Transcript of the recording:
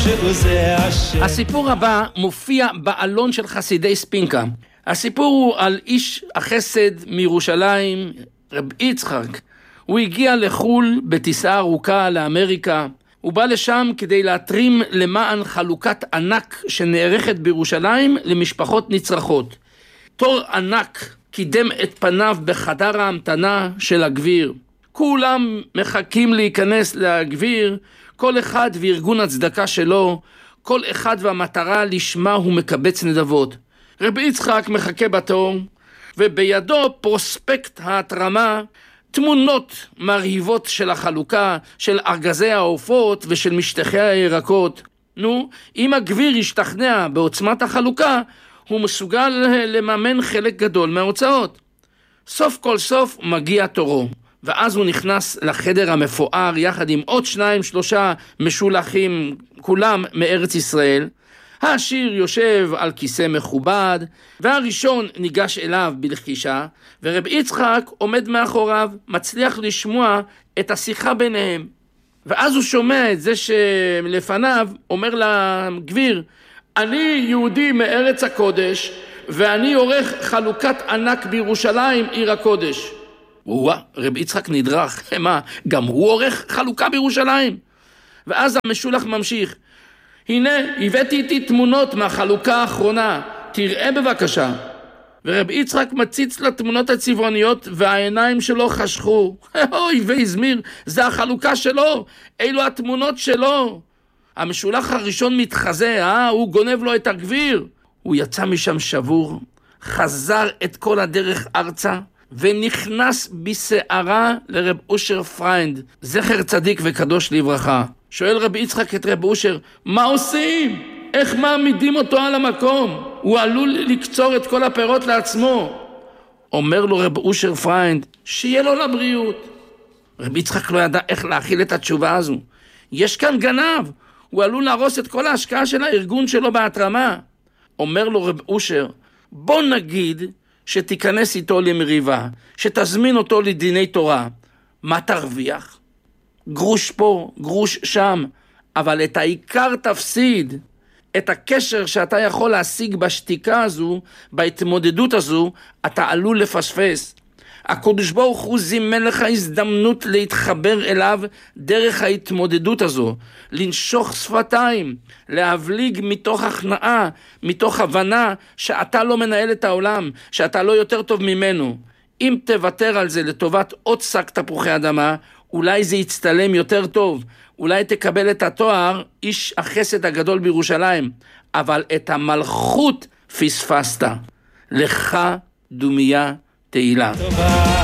שהוא זה השם. הסיפור הבא מופיע בעלון של חסידי ספינקה. הסיפור הוא על איש החסד מירושלים, רב יצחק. הוא הגיע לחול בטיסה ארוכה לאמריקה. הוא בא לשם כדי להתרים למען חלוקת ענק שנערכת בירושלים למשפחות נצרכות. תור ענק קידם את פניו בחדר ההמתנה של הגביר. כולם מחכים להיכנס לגביר, כל אחד וארגון הצדקה שלו, כל אחד והמטרה לשמה הוא מקבץ נדבות. רבי יצחק מחכה בתור, ובידו פרוספקט ההתרמה, תמונות מרהיבות של החלוקה, של ארגזי העופות ושל משטחי הירקות. אם הגביר ישתכנע בעוצמת החלוקה, הוא מסוגל לממן חלק גדול מההוצאות. סוף כל סוף מגיע תורו, ואז הוא נכנס לחדר המפואר יחד עם עוד 2-3 משולחים, כולם מארץ ישראל. העשיר יושב על כיסא מכובד, והראשון ניגש אליו בלחישה, ורב יצחק עומד מאחוריו, מצליח לשמוע את השיחה ביניהם. ואז הוא שומע את זה שלפניו, אומר לגביר, אני יהודי מארץ הקודש, ואני עורך חלוקת ענק בירושלים, עיר הקודש. רב יצחק נדרך, מה, גם הוא עורך חלוקה בירושלים? ואז המשולח ממשיך, הנה, הבאתי איתי תמונות מהחלוקה האחרונה, תראה בבקשה. ורב יצחק מציץ לתמונות הצבעוניות, והעיניים שלו חשכו. אוי והזמיר, זה החלוקה שלו, אלו התמונות שלו. המשולח הראשון מתחזה, הוא גונב לו את הגביר. הוא יצא משם שבור, חזר את כל הדרך ארצה, ונכנס בסערה לרב אושר פריינד, זכר צדיק וקדוש לברכה. שואל רבי יצחק את רב אושר, מה עושים? איך מעמידים אותו על המקום? הוא עלול לקצור את כל הפירות לעצמו. אומר לו רב אושר פריינד, שיהיה לו לבריאות. רבי יצחק לא ידע איך להכיל את התשובה הזו. יש כאן גנב, הוא עלול להרוס את כל ההשקעה של הארגון שלו בהתרמה. אומר לו רב אושר, בוא נגיד שתיכנס איתו למריבה, שתזמין אותו לדיני תורה. מה תרוויח? גרוש פה, גרוש שם, אבל את העיקר תפסיד. את הקשר שאתה יכול להשיג בשתיקה הזו, בהתמודדות הזו, אתה עלול לפספס. הקדוש ברוך הוא זימן לך הזדמנות להתחבר אליו דרך ההתמודדות הזו, לנשוך שפתיים, להבליג מתוך הכנעה, מתוך הבנה שאתה לא מנהל את העולם, שאתה לא יותר טוב ממנו. אם תוותר על זה לטובת עוד שק תפוחי אדמה, אולי זה יצטלם יותר טוב, אולי תקבל את התואר איש החסד הגדול בירושלים, אבל את המלכות פספסת. לך דומיה תהילה.